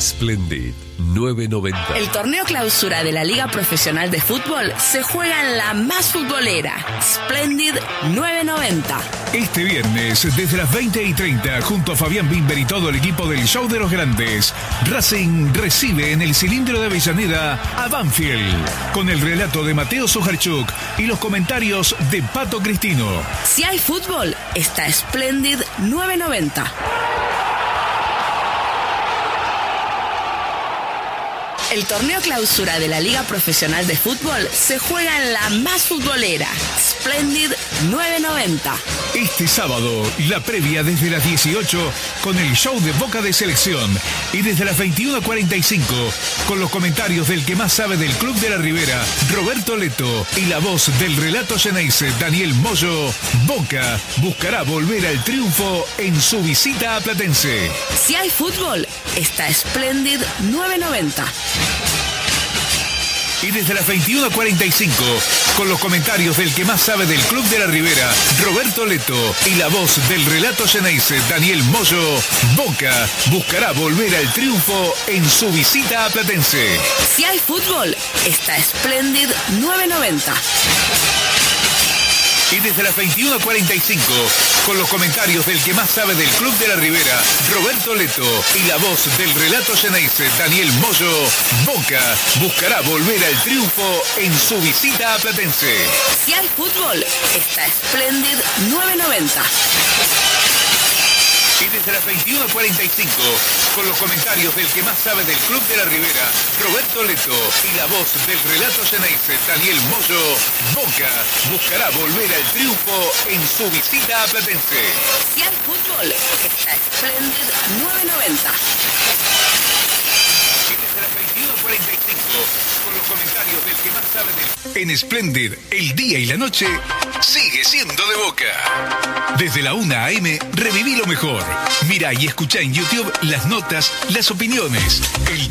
Splendid 990. El torneo clausura de la Liga Profesional de Fútbol se juega en la más futbolera, Splendid 990. Este viernes, desde las 20:30, junto a Fabián Bimber y todo el equipo del Show de los Grandes, Racing recibe en el Cilindro de Avellaneda a Banfield, con el relato de Mateo Sujarchuk y los comentarios de Pato Cristino. Si hay fútbol, está Splendid 990. El torneo clausura de la Liga Profesional de Fútbol se juega en la más futbolera, Splendid 990. Este sábado, la previa desde las 18 con el show de Boca de Selección y desde las 21:45 con los comentarios del que más sabe del Club de la Ribera, Roberto Leto, y la voz del relato Xeneize, Daniel Moyo. Boca buscará volver al triunfo en su visita a Platense. Si hay fútbol, está Splendid 990. Y desde las 21:45, con los comentarios del que más sabe del Club de la Ribera, Roberto Leto, y la voz del relato Xeneize, Daniel Moyo, Boca buscará volver al triunfo en su visita a Platense. Si hay fútbol, está Splendid 990. Y desde las 21:45, con los comentarios del que más sabe del Club de la Ribera, Roberto Leto, y la voz del relato Xeneize, Daniel Moyo, Boca buscará volver al triunfo en su visita a Platense. Si hay fútbol, está Splendid 990. Y desde las 21:45, con los comentarios del que más sabe del Club de la Ribera, Roberto Leto, y la voz del relato Xeneize, Daniel Moyo, Boca buscará volver al triunfo en su visita a Platense. Si hay fútbol, está Splendid 990. Y desde las 21:45, con los comentarios del que más sabe del... En Splendid, el día y la noche sigue siendo de Boca. Desde la 1 a.m. reviví lo mejor. Mira y escucha en YouTube las notas, las opiniones, el